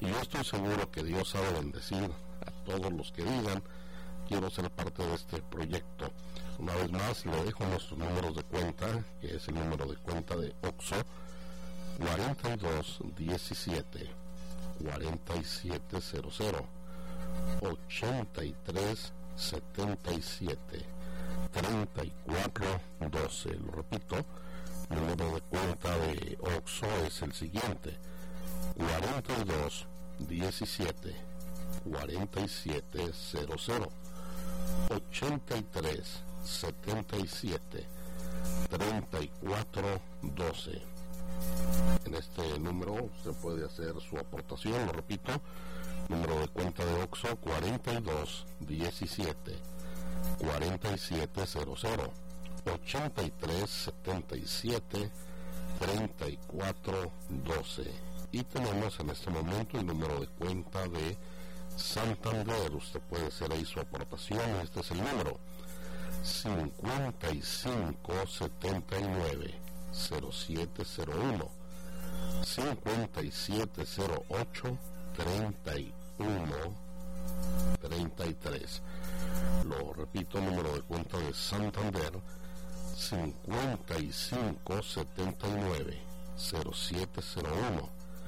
Y yo estoy seguro que Dios sabe bendecir a todos los que digan: quiero ser parte de este proyecto. Una vez más le dejo nuestros números de cuenta, que es el número de cuenta de OXXO, 4217 4700 8377 3412. Lo repito, el número de cuenta de OXXO es el siguiente: 4217 4700 8377 3412. En este número usted puede hacer su aportación. Lo repito, número de cuenta de OXXO 4217 4700 8377 3412. Y tenemos en este momento el número de cuenta de Santander. Usted puede hacer ahí su aportación. Este es el número: 5579 0701 5708 3133. Lo repito, número de cuenta de Santander: 5579 0701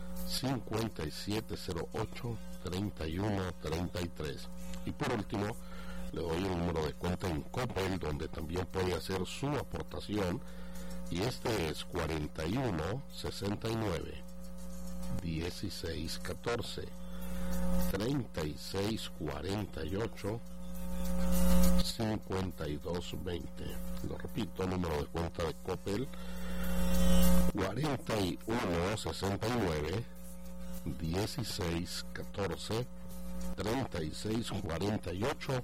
5708 3133. Y por último, le doy el número de cuenta en Coppel, donde también puede hacer su aportación, y este es 41 69 16 14 36 48 52 20. Lo repito, número de cuenta de Coppel: 41 69 16 14 36 48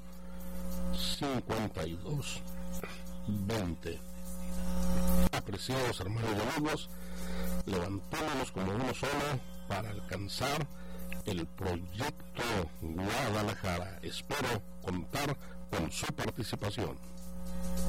52 20. Apreciados hermanos y amigos, levantémonos como uno solo para alcanzar el proyecto Guadalajara. Espero contar con su participación.